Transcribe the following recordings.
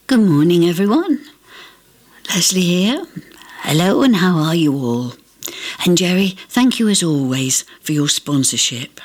Good morning, everyone. Leslie here. Hello, and how are you all? And Jerry, thank you as always for your sponsorship.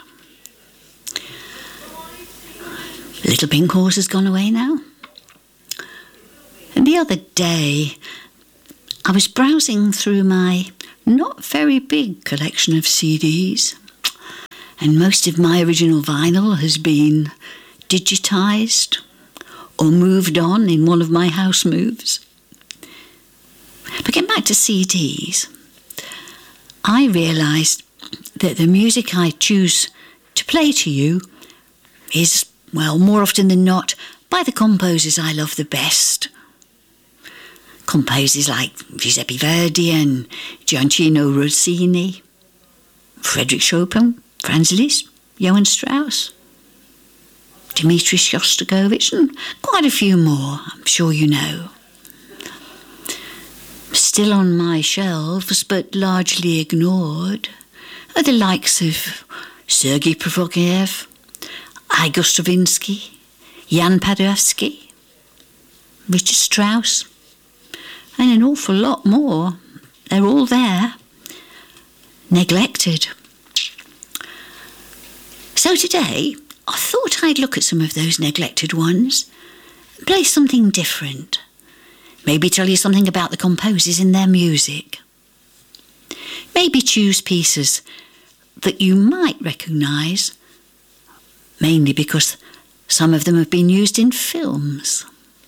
Little Pink Horse has gone away now. And the other day, I was browsing through my not very big collection of CDs, and most of my original vinyl has been digitised or moved on in one of my house moves. But getting back to CDs, I realised that the music I choose to play to you is, well, more often than not, by the composers I love the best. Composers like Giuseppe Verdi and Gioacchino Rossini, Frédéric Chopin, Franz Liszt, Johann Strauss, Dmitri Shostakovich, and quite a few more, I'm sure you know. Still on my shelves, but largely ignored, are the likes of Sergei Prokofiev, Igor Stravinsky, Jan Paderewski, Richard Strauss, and an awful lot more. They're all there, neglected. So today, I thought I'd look at some of those neglected ones and play something different. Maybe tell you something about the composers and their music. Maybe choose pieces that you might recognise, mainly because some of them have been used in films.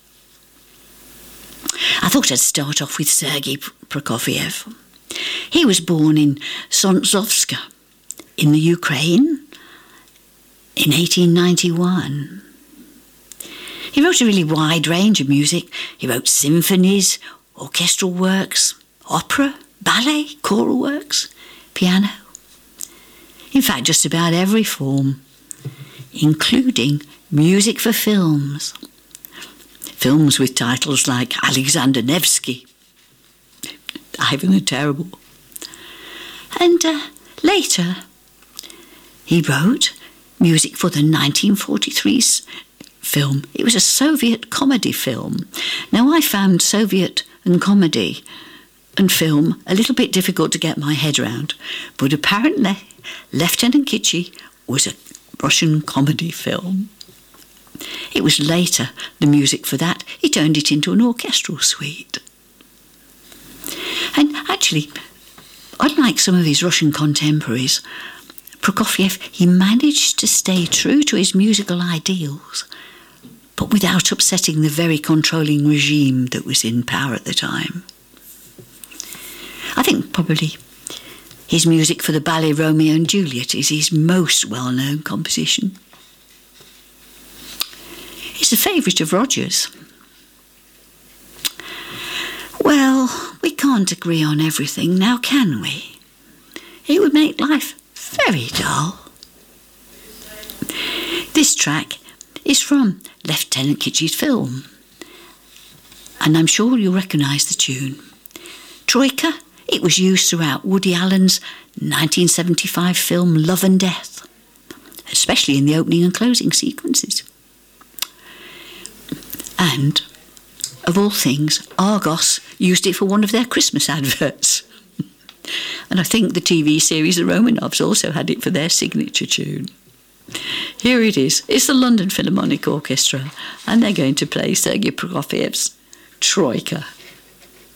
I thought I'd start off with Sergei Prokofiev. He was born in Sontzovsk in the Ukraine in 1891. He wrote a really wide range of music. He wrote symphonies, orchestral works, opera, ballet, choral works, piano. In fact, just about every form, including music for films. Films with titles like Alexander Nevsky, Ivan the Terrible. And later, he wrote music for the 1943 film. It was a Soviet comedy film. Now, I found Soviet and comedy and film a little bit difficult to get my head around, but apparently Lieutenant Kitschy was a Russian comedy film. It was later, the music for that, he turned it into an orchestral suite. And actually, unlike some of his Russian contemporaries, Prokofiev, he managed to stay true to his musical ideals, but without upsetting the very controlling regime that was in power at the time. I think probably his music for the ballet Romeo and Juliet is his most well-known composition. It's a favourite of Roger's. Well, we can't agree on everything now, can we? It would make life very dull. This track is from Lieutenant Kitschy's film, and I'm sure you'll recognise the tune. Troika, it was used throughout Woody Allen's 1975 film Love and Death, especially in the opening and closing sequences. And, of all things, Argos used it for one of their Christmas adverts. And I think the TV series The Romanovs also had it for their signature tune. Here it is. It's the London Philharmonic Orchestra, and they're going to play Sergei Prokofiev's Troika.